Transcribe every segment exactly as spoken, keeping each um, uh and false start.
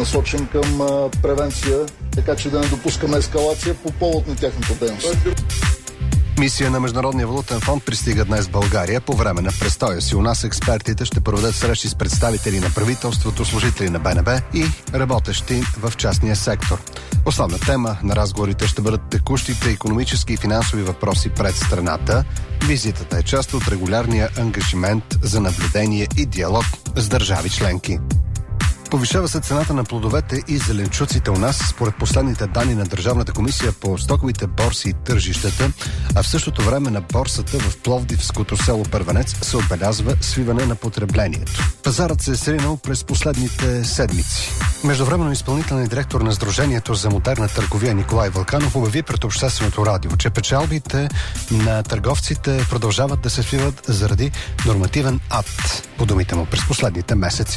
насочен към а, превенция, така че да не допускаме ескалация по повод на тяхната дейност. Мисия на Международния валутен фонд пристига днес в България. По време на престоя си у нас експертите ще проведат срещи с представители на правителството, служители на Б Н Б и работещи в частния сектор. Основна тема на разговорите ще бъдат текущите икономически и финансови въпроси пред страната. Визитата е част от регулярния ангажимент за наблюдение и диалог с държави членки. Повишава се цената на плодовете и зеленчуците у нас според последните данни на Държавната комисия по стоковите борси и тържищата, а в същото време на борсата в Пловдивското село Първенец се отбелязва свиване на потреблението. Пазарът се е сринал през последните седмици. Междувременно изпълнителният директор на Сдружението за модерна търговия Николай Вълканов обяви пред Общественото радио, че печалбите на търговците продължават да се свиват заради нормативен акт, по думите му, през последните месеци.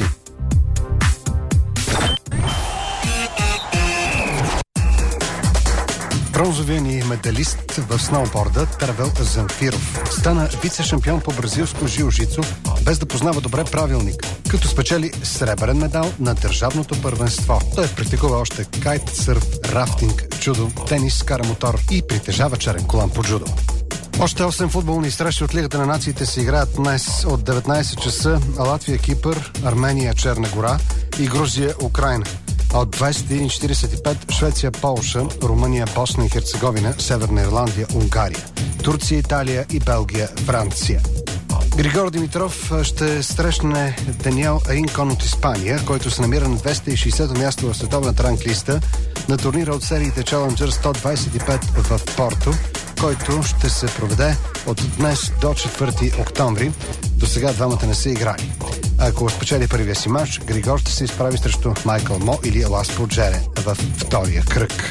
Бронзовия ни медалист в сноуборда Тервел Земфиров стана вице-шампион по бразилско жиу-жицу, без да познава добре правилник, като спечели сребърен медал на държавното първенство. Той практикува още кайтсърф, рафтинг, джудо, тенис, кара мотор и притежава черен колан по джудо. Още осем футболни срещи от Лигата на нациите се играят днес от деветнайсет часа. Латвия, Кипър, Армения, Черна гора и Грузия, Украйна. А от двайсет и един четирийсет и пет Швеция, Полша, Румъния, Босна и Херцеговина, Северна Ирландия, Унгария, Турция, Италия и Белгия, Франция. Григор Димитров ще срещне Даниел Ринкон от Испания, който се намира на двеста и шейсето място в световната ранглиста на турнира от сериите Challenger сто двайсет и пет в Порто, който ще се проведе от днес до четвърти октомври. До сега двамата не са играли. Ако спечели първия си мач, Григор ще се изправи срещу Майкъл Мо или Ласпо Джере във втория кръг.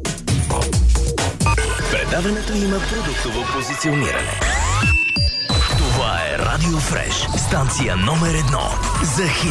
Предаването има продуктово позициониране. Това е Радио Фреш, станция номер едно за хит